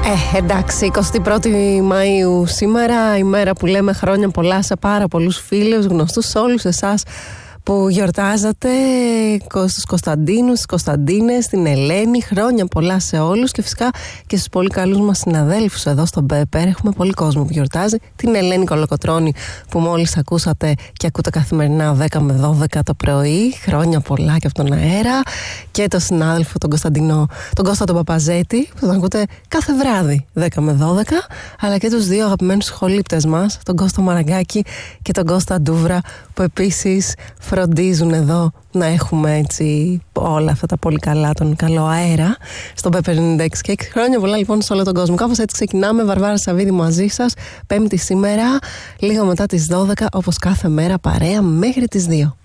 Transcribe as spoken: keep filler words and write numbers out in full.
Ε, εντάξει, εικοστή πρώτη Μαΐου σήμερα, η μέρα που λέμε χρόνια πολλά σε πάρα πολλούς φίλους, γνωστούς, σε όλους εσάς που γιορτάζατε, στους Κωνσταντίνους, στις Κωνσταντίνες, στην Ελένη, χρόνια πολλά σε όλους και φυσικά και στους πολύ καλούς μας συναδέλφους εδώ στον Πέπερ. Έχουμε πολύ κόσμο που γιορτάζει, την Ελένη Κολοκοτρώνη που μόλις ακούσατε και ακούτε καθημερινά δέκα με δώδεκα το πρωί, χρόνια πολλά και από τον αέρα, και τον συνάδελφο τον Κωνσταντινό, τον Κώστα τον Παπαζέτη που τον ακούτε κάθε βράδυ δέκα με δώδεκα, αλλά και τους δύο αγαπημένους σχολήπτες μας, τον Κώστα Μαραγκάκη και τον Κώστα Ντούβρα, που επίσης φροντίζουν εδώ να έχουμε έτσι όλα αυτά τα πολύ καλά, τον καλό αέρα στον Πέπερ ενενήντα έξι και έξι. Χρόνια πολλά λοιπόν σε όλο τον κόσμο. Κάπως έτσι ξεκινάμε. Βαρβάρα Σαββίδη μαζί σας, Πέμπτη σήμερα, λίγο μετά τις δώδεκα, όπως κάθε μέρα, παρέα μέχρι τις δύο.